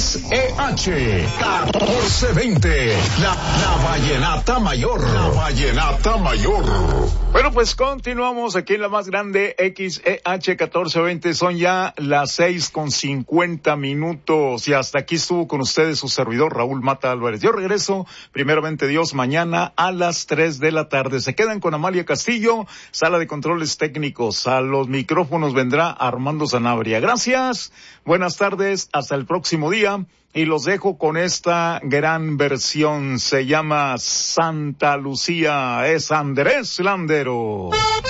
XEH 1420, la vallenata mayor. La vallenata mayor. Bueno, pues continuamos aquí en la más grande XEH 1420. Son ya las 6:50 y hasta aquí estuvo con ustedes su servidor Raúl Mata Álvarez. Yo regreso, primeramente Dios, mañana a las 3 de la tarde. Se quedan con Amalia Castillo, sala de controles técnicos. A los micrófonos vendrá Armando Sanabria. Gracias, buenas tardes, hasta el próximo día. Y los dejo con esta gran versión. Se llama Santa Lucía. Es Andrés Landero.